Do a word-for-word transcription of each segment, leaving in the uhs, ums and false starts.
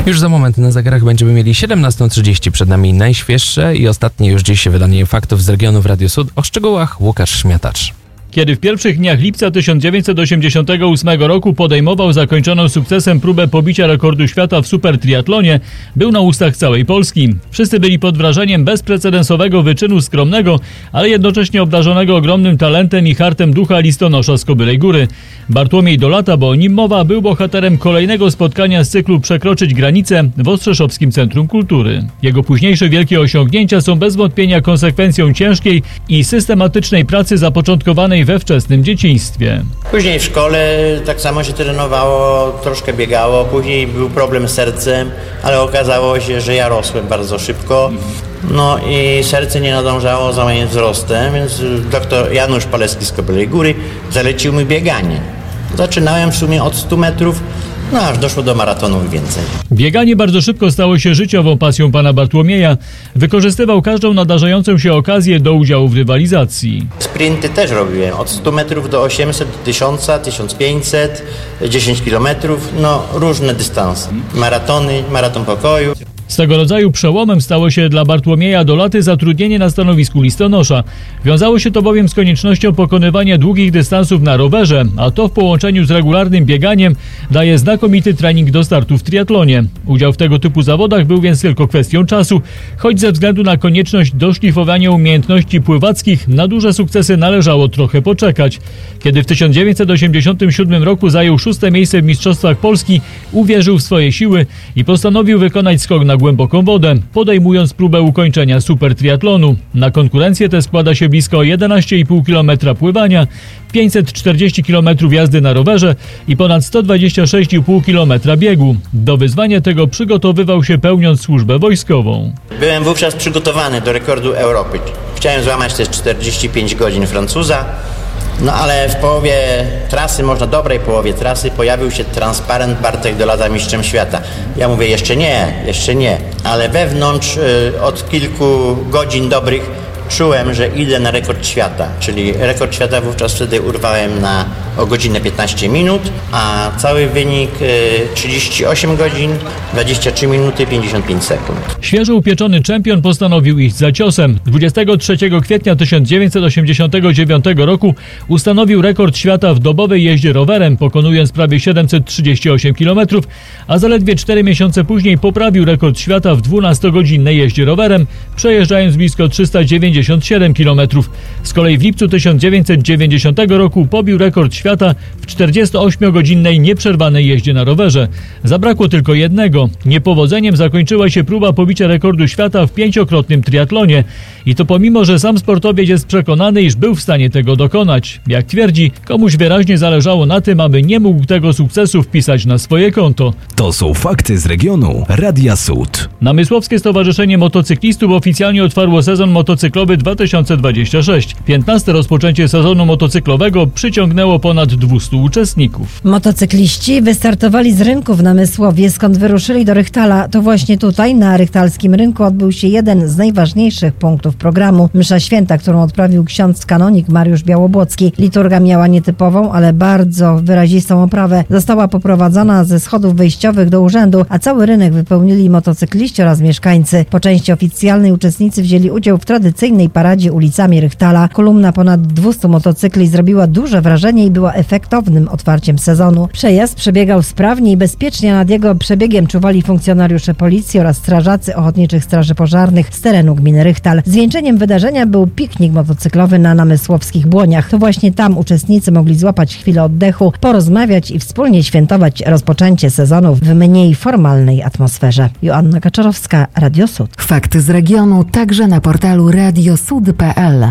Już za moment na zegarach będziemy mieli siedemnasta trzydzieści. Przed nami najświeższe i ostatnie już dziś wydanie faktów z regionu w Radiu Sud. O szczegółach Łukasz Śmiatacz. Kiedy w pierwszych dniach lipca tysiąc dziewięćset osiemdziesiątego ósmego roku podejmował zakończoną sukcesem próbę pobicia rekordu świata w supertriatlonie, był na ustach całej Polski. Wszyscy byli pod wrażeniem bezprecedensowego wyczynu skromnego, ale jednocześnie obdarzonego ogromnym talentem i hartem ducha listonosza z Kobylej Góry. Bartłomiej Dolata, bo o nim mowa, był bohaterem kolejnego spotkania z cyklu Przekroczyć granicę w Ostrzeszowskim Centrum Kultury. Jego późniejsze wielkie osiągnięcia są bez wątpienia konsekwencją ciężkiej i systematycznej pracy zapoczątkowanej we wczesnym dzieciństwie. Później w szkole tak samo się trenowało, troszkę biegało, później był problem z sercem, ale okazało się, że ja rosłem bardzo szybko. No i serce nie nadążało za moim wzrostem, więc doktor Janusz Paleski z Kobylej Góry zalecił mi bieganie. Zaczynałem w sumie od stu metrów, no aż doszło do maratonu i więcej. Bieganie bardzo szybko stało się życiową pasją pana Bartłomieja. Wykorzystywał każdą nadarzającą się okazję do udziału w rywalizacji. Sprinty też robiłem, od stu metrów do osiemset, do tysiąca, tysiąc pięćset, dziesięć kilometrów, no różne dystanse. Maratony, maraton pokoju. Swego rodzaju przełomem stało się dla Bartłomieja Dolaty zatrudnienie na stanowisku listonosza. Wiązało się to bowiem z koniecznością pokonywania długich dystansów na rowerze, a to w połączeniu z regularnym bieganiem daje znakomity trening do startu w triatlonie. Udział w tego typu zawodach był więc tylko kwestią czasu, choć ze względu na konieczność doszlifowania umiejętności pływackich na duże sukcesy należało trochę poczekać. Kiedy w tysiąc dziewięćset osiemdziesiątym siódmym roku zajął szóste miejsce w Mistrzostwach Polski, uwierzył w swoje siły i postanowił wykonać skok na głęboką wodę, podejmując próbę ukończenia supertriatlonu. Na konkurencję tę składa się blisko jedenaście i pół kilometra pływania, pięćset czterdzieści kilometrów jazdy na rowerze i ponad sto dwadzieścia sześć i pół kilometra biegu. Do wyzwania tego przygotowywał się pełniąc służbę wojskową. Byłem wówczas przygotowany do rekordu Europy. Chciałem złamać te czterdzieści pięć godzin Francuza. No ale w połowie trasy, można dobrej połowie trasy, pojawił się transparent Bartek Dolata mistrzem świata. Ja mówię, jeszcze nie, jeszcze nie, ale wewnątrz y, od kilku godzin dobrych czułem, że idę na rekord świata, czyli rekord świata wówczas wtedy urwałem na o godzinę piętnaście minut, a cały wynik y, trzydzieści osiem godzin, dwadzieścia trzy minuty, pięćdziesiąt pięć sekund. Świeżo upieczony czempion postanowił iść za ciosem. dwudziestego trzeciego kwietnia tysiąc dziewięćset osiemdziesiątego dziewiątego roku ustanowił rekord świata w dobowej jeździe rowerem, pokonując prawie siedemset trzydzieści osiem kilometrów, a zaledwie cztery miesiące później poprawił rekord świata w dwunastogodzinnej jeździe rowerem, przejeżdżając blisko trzysta dziewięćdziesiąt siedem kilometrów. Z kolei w lipcu tysiąc dziewięćset dziewięćdziesiątego roku pobił rekord świata w czterdziestoośmiogodzinnej nieprzerwanej jeździe na rowerze. Zabrakło tylko jednego. Niepowodzeniem zakończyła się próba pobicia rekordu świata w pięciokrotnym triatlonie. I to pomimo, że sam sportowiec jest przekonany, iż był w stanie tego dokonać. Jak twierdzi, komuś wyraźnie zależało na tym, aby nie mógł tego sukcesu wpisać na swoje konto. To są fakty z regionu Radia Sud. Namysłowskie Stowarzyszenie Motocyklistów oficjalnie otwarło sezon motocyklowy dwa tysiące dwudziesty szósty. piętnaste rozpoczęcie sezonu motocyklowego przyciągnęło ponad dwustu uczestników. Motocykliści wystartowali z rynku w Namysłowie, skąd wyruszyli do Rychtala. To właśnie tutaj, na rychtalskim rynku, odbył się jeden z najważniejszych punktów programu. Msza święta, którą odprawił ksiądz kanonik Mariusz Białobłocki. Liturga miała nietypową, ale bardzo wyrazistą oprawę. Została poprowadzona ze schodów wejściowych do urzędu, a cały rynek wypełnili motocykliści oraz mieszkańcy. Po części oficjalnej uczestnicy wzięli udział w tradycyjnej paradzie ulicami Rychtala. Kolumna ponad dwustu motocykli zrobiła duże wrażenie i była efektownym otwarciem sezonu. Przejazd przebiegał sprawnie i bezpiecznie, a nad jego przebiegiem czuwali funkcjonariusze policji oraz strażacy Ochotniczych Straży Pożarnych z terenu gminy Rychtal. Zwieńczeniem wydarzenia był piknik motocyklowy na namysłowskich Błoniach. To właśnie tam uczestnicy mogli złapać chwilę oddechu, porozmawiać i wspólnie świętować rozpoczęcie sezonu w mniej formalnej atmosferze. Joanna Kaczorowska, Radio Sud. Fakty z regionu także na portalu radiosud kropka p l.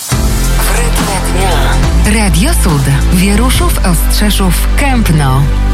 W rytmie dnia. Radio Sud. Wieruszów, Ostrzeszów, Kępno.